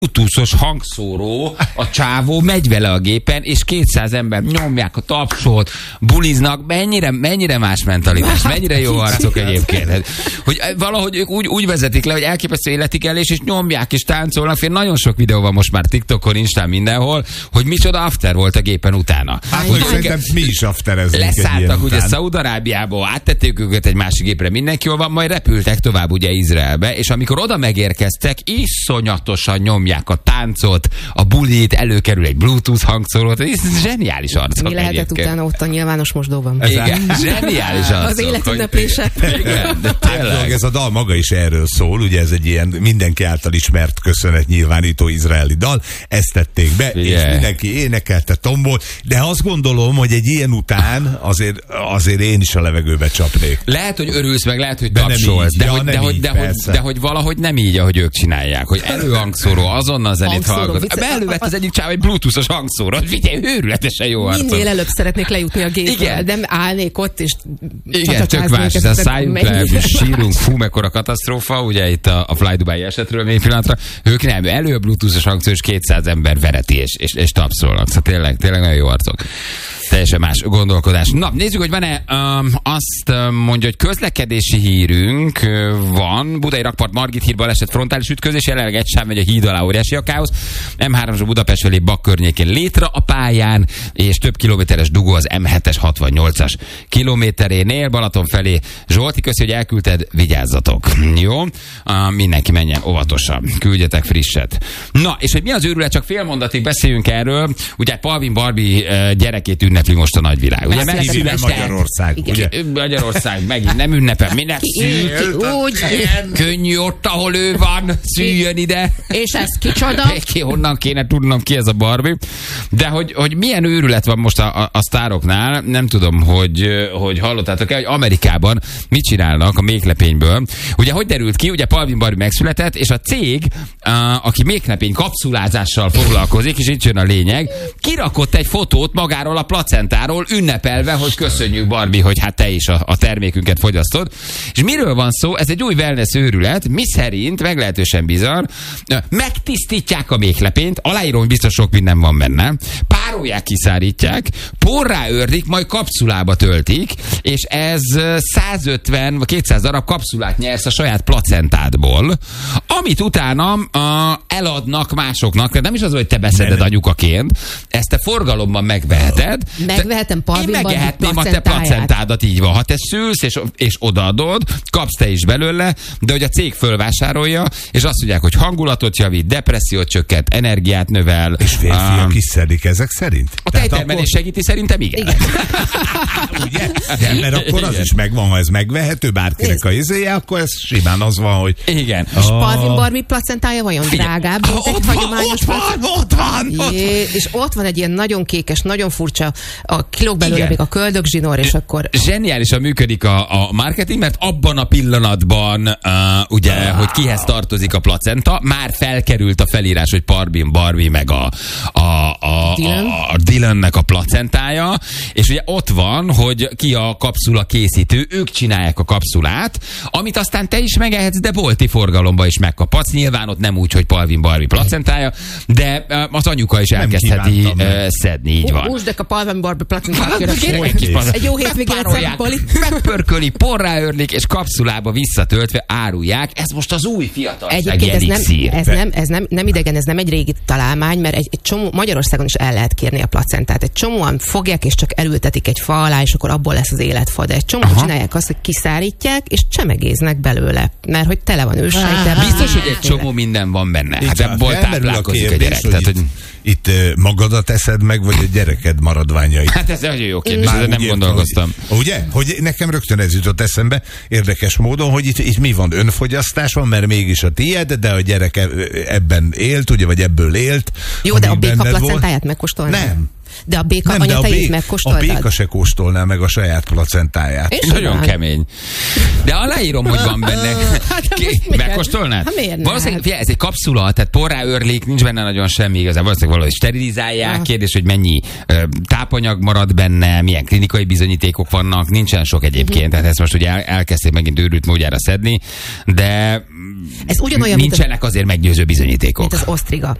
Bluetooth-os hangszóró, a csávó megy vele a gépen, és 200 ember nyomják a tapsot, buliznak, mennyire más mentalitás, mennyire jó arcok egyébként. Hogy valahogy ők úgy vezetik le, hogy elképesztő életigelés, és nyomják, és táncolnak. Nagyon sok videó van most már TikTokon, Instán, mindenhol, hogy micsoda after volt a gépen utána. Hogy szerintem mi is afterezünk. Leszálltak ugye Szaúd-Arábiába, áttették őket egy másik gépre, mindenki jól van, majd repültek tovább ugye Izraelbe, és amikor oda megérkeztek, iszonyatosan nyomják a táncot, a bulit, előkerül egy Bluetooth hangszórót, ez zseniális arcok. Mi lehetett egyébként utána ott a nyilvános mosdóban? Igen, zseniális arcok. Az életünneplése. Igen, de tényleg. Ez a dal maga is erről szól, ugye ez egy ilyen mindenki által ismert köszönetnyilvánító izraeli dal, ezt tették be, és mindenki énekelte, tombol, de azt gondolom, hogy egy ilyen után azért én is a levegőbe csapnék. Lehet, hogy örülsz meg, lehet, hogy tapsolsz, de hogy valahogy nem így, ahogy ők csinálják, hogy előhangszóró, azonnal zenét hallgat. Elővett az egyik csáv egy bluetooth-os hangszóró, figyelj, őrületesen jó arcok. Minél előbb szeretnék lejutni a gépről, de állnék ott, és igen, tök más, de szálljunk le, sírunk, fú, mekkora katasztrófa, ugye itt a Fly Dubai esetről még pillanatra, ők nem, elő a bluetooth-os hangszóró, és 200 ember vereti, és tapszolnak, szóval tényleg nagyon jó arcok. Teljesen más gondolkodás. Na, nézzük, hogy van-e, azt mondja, hogy közlekedési hírünk van. Budai rakpart Margit híd baleset, frontális ütközés, jelenleg egy sáv megy a híd alá, óriási a káosz. M3-as Budapest felé Bak környékén létre a pályán, és több kilométeres dugó az M7-es 68-as kilométerénél. Balaton felé Zsolti, köszi, hogy elküldted, vigyázzatok. Jó? Mindenki menjen óvatosan. Küldjetek frisset. Na, és hogy mi az őrület, csak fél mondatig beszéljünk erről. Ugye Palvin Barbie gyerekét ünnepli most a nagyvilág. Ugye Magyarország. Ugye? Magyarország megint nem ünnepel. Minek szül? Könnyű ott, ahol ő van. Szüljön ide. És ez kicsoda? Honnan kéne tudnom, ki ez a Barbie. De hogy milyen őrület van most a sztároknál, nem tudom, hogy hallottátok-e, hogy Amerikában mit csinálnak a méklepényből. Ugye, hogy derült ki? Ugye Palvin Barbie megszületett, és a cég, aki méklepény kapszulázással foglalkozik, és itt jön a lényeg, kirakott egy fotót magáról a placentáról, ünnepelve, hogy köszönjük, Barbie, hogy hát te is a termékünket fogyasztod. És miről van szó? Ez egy új wellness őrület, mi szerint, meglehetősen bizarr, megtisztítják a méklepényt, aláírom, hogy biztos sok minden van benne, párolják, kiszárítják, porrá őrdik, majd kapszulába töltik, és ez 150 vagy 200 darab kapszulát nyersz a saját placentádból, amit utána eladnak másoknak, nem is az, hogy te beszeded anyukaként, ezt te forgalomban megveheted. Megvehetem Palvin Barbie megvehetném a te placentádat, így van. Ha te szülsz és odaadod, kapsz te is belőle, de hogy a cég fölvásárolja, és azt mondják, hogy hangulatot javít, depressziót csökkent, energiát növel. És férfiak is szedik ezek szerint? A tejtermelés segíti, szerintem igen. Ugye? Ja, mert akkor az is megvan, ha ez megvehető bárkinek a izéje, akkor ez simán az van, hogy... Igen. És Palvin Barbie placentája vajon drágább, mint egy hagyományos ott van! És ott van egy ilyen nagyon kékes, nagyon furcsa, a kilóg belőle még a köldögzsinór, és akkor... Zseniálisan működik a marketing, mert abban a pillanatban, ugye, hogy kihez tartozik a placenta, már felkerült a felírás, hogy Barbie meg a Dylannek a placentája, és ugye ott van, hogy ki a kapszula készítő, ők csinálják a kapszulát, amit aztán te is megehetsz, de bolti forgalomba is megkaphatsz. Nyilván ott nem úgy, hogy Palvin Barbie placentája, de az anyuka is elkezdheti szedni, így van. Húsd a Palvin Barbie placentát. Egy jó hétvégélet szedni, Pali. Megpörköli, porrá örlik, és kapszulába visszatöltve árulják. Ez most az új fiatalság elixír. Ez nem idegen, ez nem egy régi találmány, mert egy csomó, Magyarországon is el lehet kérni a placentát. Egy csomóan fogják, és csak elültetik egy fa alá, és akkor abból lesz az életfa. De egy csomóan csinálják azt, hogy kiszárítják, és csemegéznek belőle, mert hogy tele van őssejttel. Biztos, hogy egy csomó minden van benne. Hát ebből táplálkozik a gyerek. Tehát, hogy... Itt magadat eszed meg, vagy a gyereked maradványait? Hát ez nagyon jó kérdés, de nem gondolkoztam. Ugye? Hogy nekem rögtön ez jutott eszembe, érdekes módon, hogy itt mi van, önfogyasztás van, mert mégis a tiéd, de a gyerek ebben élt, ugye, vagy ebből élt. Jó, de a béka placentáját megkóstolni? Nem. De a béka anyatejét megkóstoltad? A béka se kóstolná meg a saját placentáját. Nagyon kemény. De aláírom, hogy van benne. Megkóstolnád? Hát miért valószínűleg, ez egy kapszula, tehát porrá örlék, nincs benne nagyon semmi igazán. Valószínűleg valahogy sterilizálják. Kérdés, hogy mennyi tápanyag marad benne, milyen klinikai bizonyítékok vannak, nincsen sok egyébként. Tehát ezt most ugye elkezdték megint őrült módjára szedni, de ez ugyanolyan, nincsenek azért meggyőző bizonyítékok. Mint az osztriga.